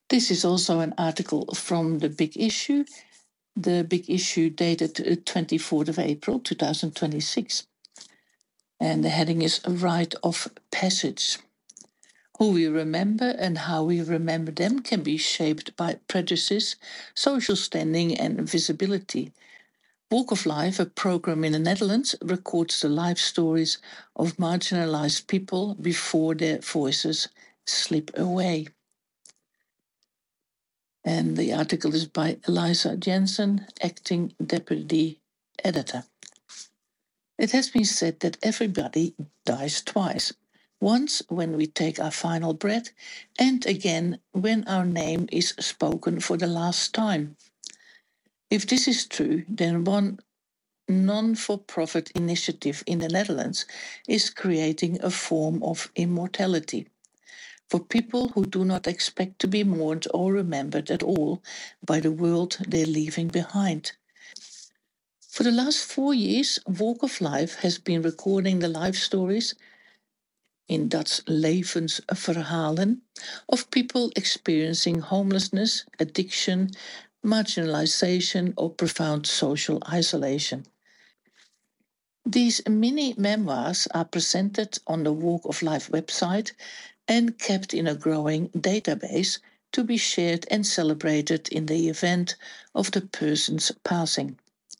This is also an article from The Big Issue. The Big Issue dated 24th of April 2026. And the heading is A Rite of Passage. Who we remember and how we remember them can be shaped by prejudices, social standing, and visibility. Walk of Life, a program in the Netherlands, records the life stories of marginalized people before their voices slip away. And the article is by Eliza Jensen, acting deputy editor. It has been said that everybody dies twice. Once when we take our final breath, and again when our name is spoken for the last time. If this is true, then one non-for-profit initiative in the Netherlands is creating a form of immortality for people who do not expect to be mourned or remembered at all by the world they're leaving behind. For the last 4 years, Walk of Life has been recording the life stories, in Dutch levensverhalen, of people experiencing homelessness, addiction, marginalization, or profound social isolation. These mini memoirs are presented on the Walk of Life website and kept in a growing database to be shared and celebrated in the event of the person's passing.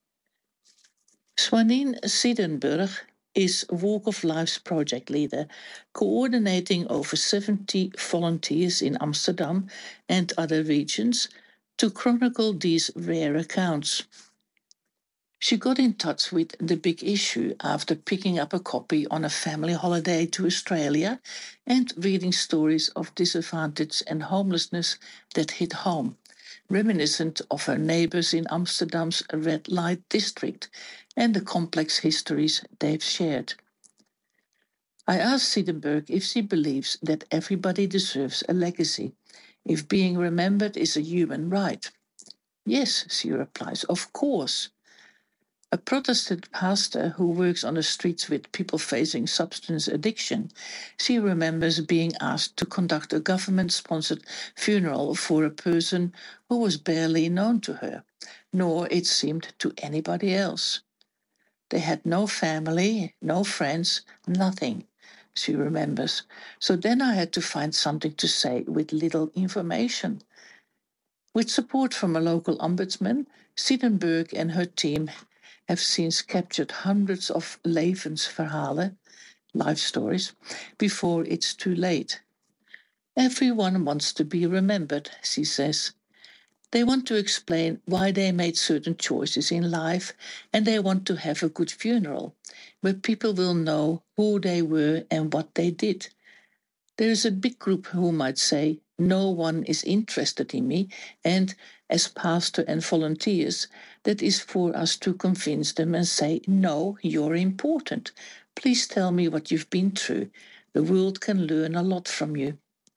Swanine Siedenburg is Walk of Life's project leader, coordinating over 70 volunteers in Amsterdam and other regions to chronicle these rare accounts. She got in touch with The Big Issue after picking up a copy on a family holiday to Australia and reading stories of disadvantage and homelessness that hit home, reminiscent of her neighbours in Amsterdam's red light district and the complex histories they've shared. I asked Siedenburg if she believes that everybody deserves a legacy, if being remembered is a human right. Yes, she replies, of course. A Protestant pastor who works on the streets with people facing substance addiction, she remembers being asked to conduct a government-sponsored funeral for a person who was barely known to her, nor, it seemed, to anybody else. They had no family, no friends, nothing, she remembers. So then I had to find something to say with little information. With support from a local ombudsman, Siedenburg and her team have since captured hundreds of levensverhalen, life stories, before it's too late. Everyone wants to be remembered, she says. They want to explain why they made certain choices in life, and they want to have a good funeral, where people will know who they were and what they did. There is a big group who might say, no one is interested in me, and as pastor and volunteers, that is for us to convince them and say, no, you're important. Please tell me what you've been through. The world can learn a lot from you.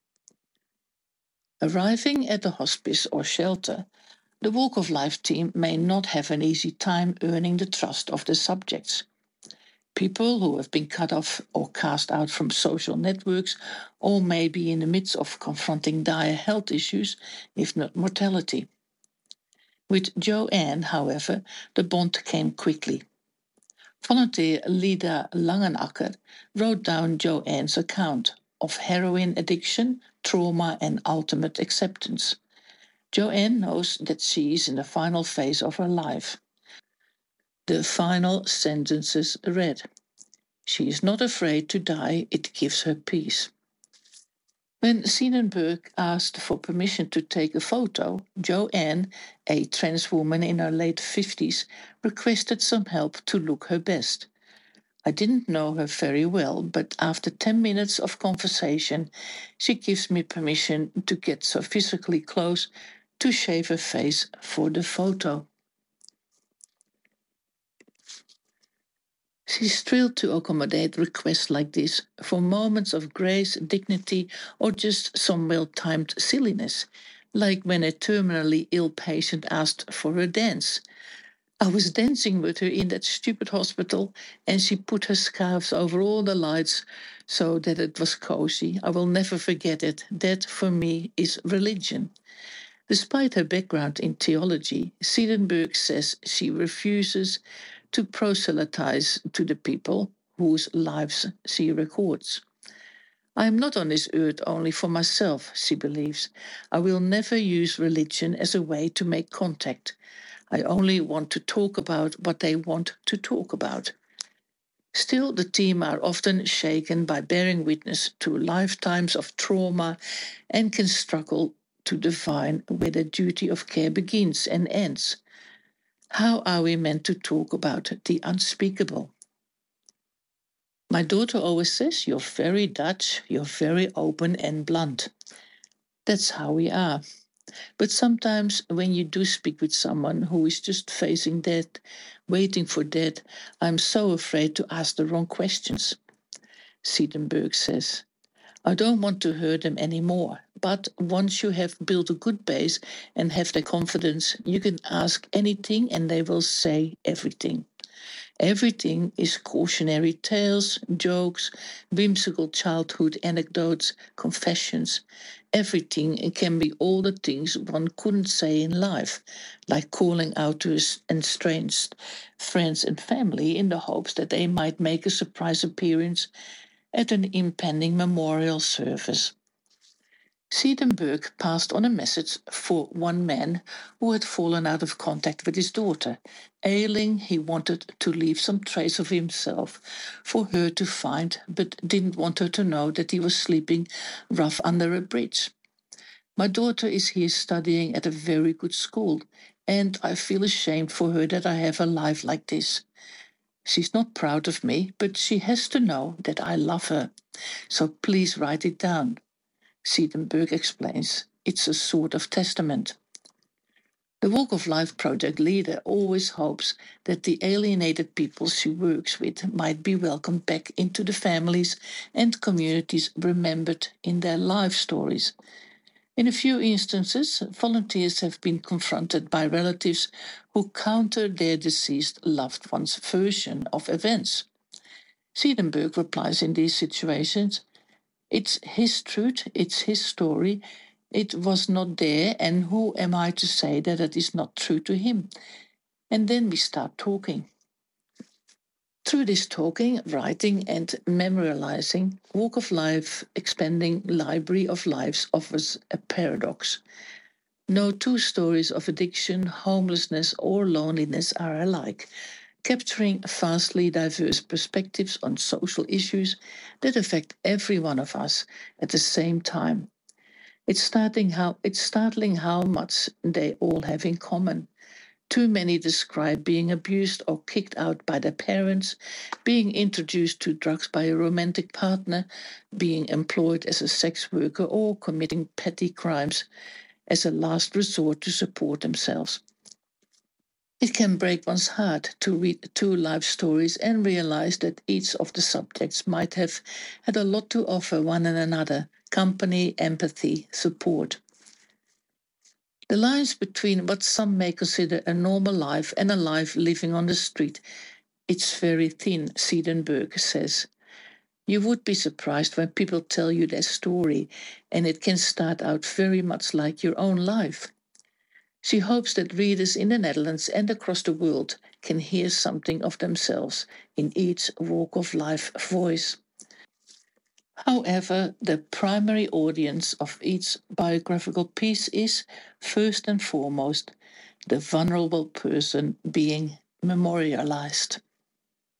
Arriving at a hospice or shelter, the Walk of Life team may not have an easy time earning the trust of the subjects. People who have been cut off or cast out from social networks or may be in the midst of confronting dire health issues, if not mortality. With Joanne, however, the bond came quickly. Volunteer Lida Langenacker wrote down Joanne's account of heroin addiction, trauma, and ultimate acceptance. Joanne knows that she is in the final phase of her life. The final sentences read, "She is not afraid to die, it gives her peace." When Siedenburg asked for permission to take a photo, Joanne, a trans woman in her late 50s, requested some help to look her best. I didn't know her very well, but after 10 minutes of conversation, she gives me permission to get so physically close to shave her face for the photo. She's thrilled to accommodate requests like this for moments of grace, dignity, or just some well-timed silliness, like when a terminally ill patient asked for a dance. I was dancing with her in that stupid hospital, and she put her scarves over all the lights so that it was cozy. I will never forget it. That, for me, is religion. Despite her background in theology, Siedenberg says she refuses to proselytize to the people whose lives she records. I am not on this earth only for myself, she believes. I will never use religion as a way to make contact. I only want to talk about what they want to talk about. Still, the team are often shaken by bearing witness to lifetimes of trauma and can struggle to define where the duty of care begins and ends. How are we meant to talk about the unspeakable? My daughter always says, "You're very Dutch, you're very open and blunt." That's how we are. But sometimes when you do speak with someone who is just facing death, waiting for death, I'm so afraid to ask the wrong questions. Siedenberg says, I don't want to hurt them anymore, but once you have built a good base and have their confidence, you can ask anything and they will say everything. Everything is cautionary tales, jokes, whimsical childhood anecdotes, confessions. Everything can be all the things one couldn't say in life, like calling out to his estranged friends and family in the hopes that they might make a surprise appearance at an impending memorial service. Siedenberg passed on a message for one man who had fallen out of contact with his daughter. Ailing, he wanted to leave some trace of himself for her to find, but didn't want her to know that he was sleeping rough under a bridge. My daughter is here studying at a very good school, and I feel ashamed for her that I have a life like this. She's not proud of me, but she has to know that I love her. So please write it down. Siedenberg explains, it's a sort of testament. The Walk of Life project leader always hopes that the alienated people she works with might be welcomed back into the families and communities remembered in their life stories. In a few instances, volunteers have been confronted by relatives who counter their deceased loved one's version of events. Siedenberg replies in these situations, it's his truth, it's his story. It was not there, and who am I to say that it is not true to him? And then we start talking. Through this talking, writing, and memorializing, Walk of Life Expanding Library of Lives offers a paradox. No two stories of addiction, homelessness, or loneliness are alike, capturing vastly diverse perspectives on social issues that affect every one of us at the same time. It's startling how much they all have in common. Too many describe being abused or kicked out by their parents, being introduced to drugs by a romantic partner, being employed as a sex worker, or committing petty crimes as a last resort to support themselves. It can break one's heart to read two life stories and realize that each of the subjects might have had a lot to offer one and another company, empathy, support. The lines between what some may consider a normal life and a life living on the street, it's very thin, Siedenberg says. You would be surprised when people tell you their story, and it can start out very much like your own life. She hopes that readers in the Netherlands and across the world can hear something of themselves in each walk of life voice. However, the primary audience of each biographical piece is, first and foremost, the vulnerable person being memorialized.